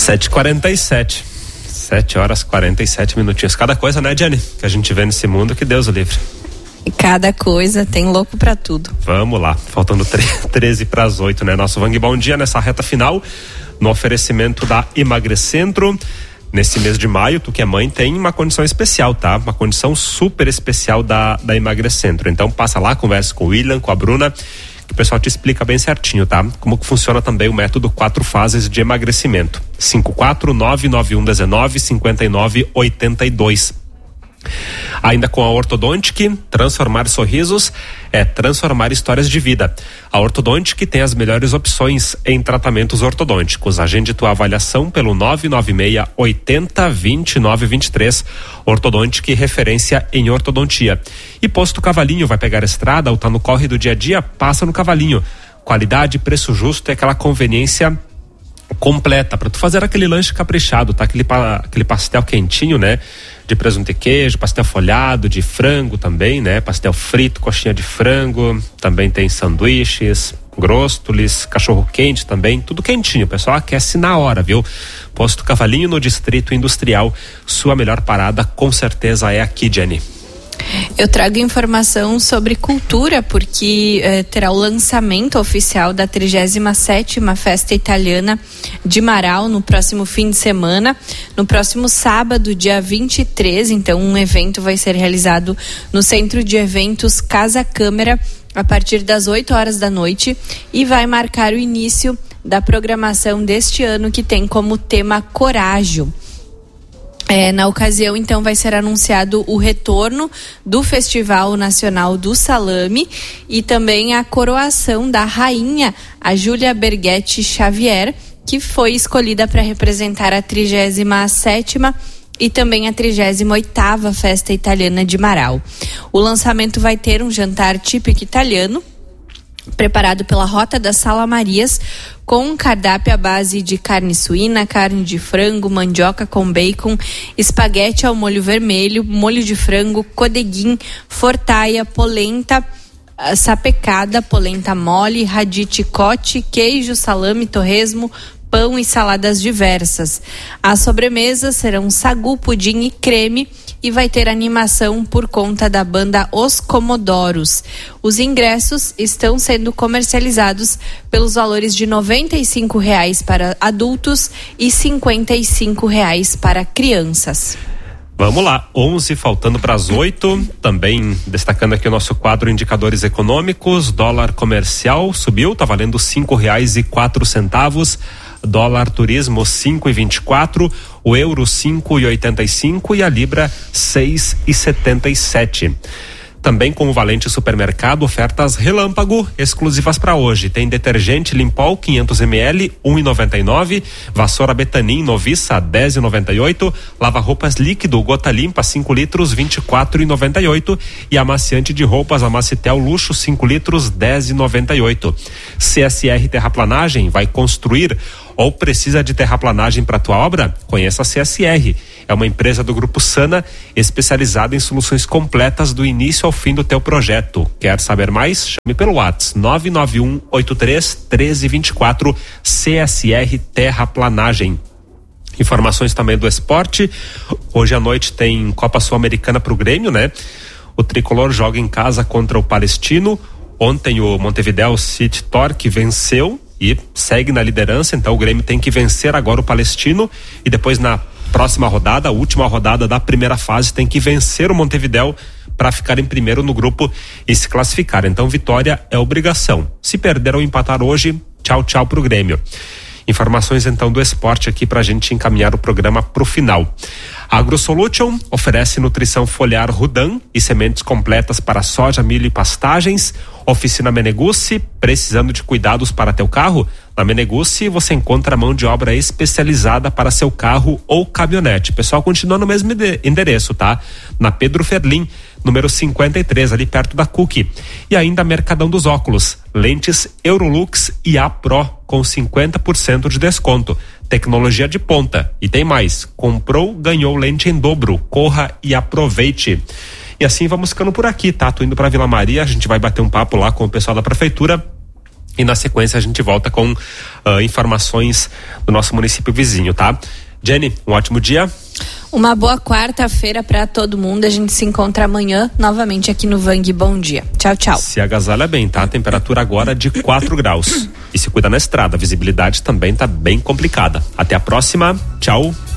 7h47. 7h47. Cada coisa, né, Jenny? Que a gente vê nesse mundo, que Deus o livre. Cada coisa, tem louco pra tudo. Vamos lá, faltando 7:13, né? Nosso Vang Bom Dia nessa reta final, no oferecimento da Emagrecentro. Nesse mês de maio, tu que é mãe, tem uma condição especial, tá? Uma condição super especial da Emagrecentro. Então passa lá, conversa com o William, com a Bruna, que o pessoal te explica bem certinho, tá? Como que funciona também o método 4 fases de emagrecimento. 54991195982. Ainda com a Ortodontic, transformar sorrisos é transformar histórias de vida. A Ortodontic tem as melhores opções em tratamentos ortodônticos. Agende tua avaliação pelo 996-80-2923. Ortodontic, referência em ortodontia. E Posto Cavalinho, vai pegar a estrada ou tá no corre do dia a dia? Passa no Cavalinho. Qualidade, preço justo e aquela conveniência completa para tu fazer aquele lanche caprichado, tá? Aquele pastel quentinho, né? De presunto e queijo, pastel folhado, de frango também, né? Pastel frito, coxinha de frango, também tem sanduíches, grostos, cachorro quente também, tudo quentinho, o pessoal aquece na hora, viu? Posto Cavalinho no Distrito Industrial, sua melhor parada com certeza é aqui, Jenny. Eu trago informação sobre cultura, porque terá o lançamento oficial da 37ª Festa Italiana de Marau no próximo fim de semana, no próximo sábado, dia 23. Então, um evento vai ser realizado no Centro de Eventos Casa Câmara a partir das 8h da noite e vai marcar o início da programação deste ano, que tem como tema Corágio. Na ocasião, então, vai ser anunciado o retorno do Festival Nacional do Salame e também a coroação da rainha, a Júlia Berghetti Xavier, que foi escolhida para representar a 37ª e também a 38ª Festa Italiana de Marau. O lançamento vai ter um jantar típico italiano, preparado pela Rota das Salamarias, com um cardápio à base de carne suína, carne de frango, mandioca com bacon, espaguete ao molho vermelho, molho de frango, codeguim, fortaia, polenta sapecada, polenta mole, radite cote, queijo, salame, torresmo, pão e saladas diversas. As sobremesas serão sagu, pudim e creme, e vai ter animação por conta da banda Os Comodoros. Os ingressos estão sendo comercializados pelos valores de R$ 95,00 para adultos e R$ 55,00 para crianças. Vamos lá, 11 faltando para as 8, também destacando aqui o nosso quadro Indicadores Econômicos. Dólar comercial subiu, tá valendo R$ 5,04. Dólar turismo 5,24, o euro 5,85 e a libra 6,77. Também com o Valente Supermercado, ofertas relâmpago exclusivas para hoje. Tem detergente Limpol 500 ml 1,99, vassoura Betanin Noviça 10,98, lava-roupas líquido Gota Limpa 5 litros 24,98 e amaciante de roupas Amacitel Luxo 5 litros 10,98. CSR Terraplanagem, vai construir ou precisa de terraplanagem para tua obra? Conheça a CSR. É uma empresa do Grupo Sana, especializada em soluções completas do início ao fim do teu projeto. Quer saber mais? Chame pelo WhatsApp 991831324 CSR Terraplanagem. Informações também do esporte. Hoje à noite tem Copa Sul-Americana pro Grêmio, né? O tricolor joga em casa contra o Palestino. Ontem o Montevideo City Torque venceu e segue na liderança, então o Grêmio tem que vencer agora o Palestino e depois na próxima rodada, a última rodada da primeira fase, tem que vencer o Montevideo para ficar em primeiro no grupo e se classificar. Então vitória é obrigação. Se perder ou empatar hoje, tchau pro Grêmio. Informações então do esporte aqui pra gente encaminhar o programa pro final. AgroSolution oferece nutrição foliar Rudan e sementes completas para soja, milho e pastagens. Oficina Meneguzzi, precisando de cuidados para teu carro? Na Meneguzzi você encontra mão de obra especializada para seu carro ou caminhonete. O pessoal continua no mesmo endereço, tá? Na Pedro Ferlim, número 53, ali perto da Cookie. E ainda Mercadão dos Óculos, lentes Eurolux e A Pro com 50% de desconto. Tecnologia de ponta. E tem mais, comprou, ganhou lente em dobro. Corra e aproveite. E assim vamos ficando por aqui, tá? Tô indo pra Vila Maria, a gente vai bater um papo lá com o pessoal da prefeitura e na sequência a gente volta com informações do nosso município vizinho, tá? Jenny, um ótimo dia. Uma boa quarta-feira para todo mundo. A gente se encontra amanhã novamente aqui no Vang. Bom dia. Tchau, tchau. Se agasalha bem, tá? A temperatura agora de 4 graus. E se cuida na estrada, a visibilidade também tá bem complicada. Até a próxima. Tchau.